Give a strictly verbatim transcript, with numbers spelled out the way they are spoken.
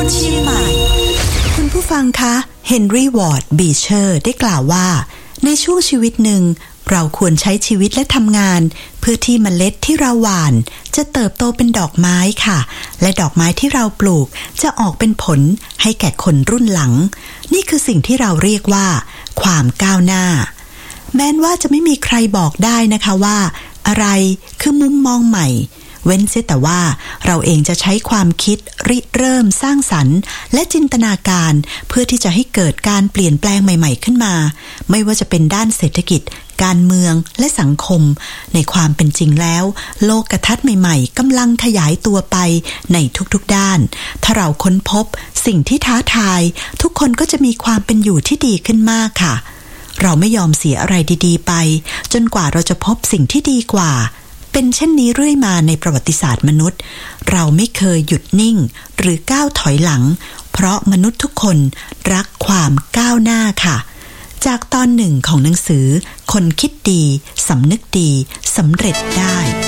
เชียงใหม่คุณผู้ฟังคะเฮนรี่วอร์ดบีเชอร์ได้กล่าวว่าในช่วงชีวิตหนึ่งเราควรใช้ชีวิตและทำงานเพื่อที่เมล็ดที่เราหว่านจะเติบโตเป็นดอกไม้ค่ะและดอกไม้ที่เราปลูกจะออกเป็นผลให้แก่คนรุ่นหลังนี่คือสิ่งที่เราเรียกว่าความก้าวหน้าแม้ว่าจะไม่มีใครบอกได้นะคะว่าอะไรคือมุมมองใหม่เว้นเสียแต่ว่าเราเองจะใช้ความคิดริเริ่มสร้างสรรค์และจินตนาการเพื่อที่จะให้เกิดการเปลี่ยนแปลงใหม่ๆขึ้นมาไม่ว่าจะเป็นด้านเศรษฐกิจการเมืองและสังคมในความเป็นจริงแล้วโลกทัศน์ใหม่ๆกำลังขยายตัวไปในทุกๆด้านถ้าเราค้นพบสิ่งที่ท้าทายทุกคนก็จะมีความเป็นอยู่ที่ดีขึ้นมากค่ะเราไม่ยอมเสียอะไรดีๆไปจนกว่าเราจะพบสิ่งที่ดีกว่าเป็นเช่นนี้เรื่อยมาในประวัติศาสตร์มนุษย์เราไม่เคยหยุดนิ่งหรือก้าวถอยหลังเพราะมนุษย์ทุกคนรักความก้าวหน้าค่ะจากตอนหนึ่งของหนังสือคนคิดดีสำนึกดีสำเร็จได้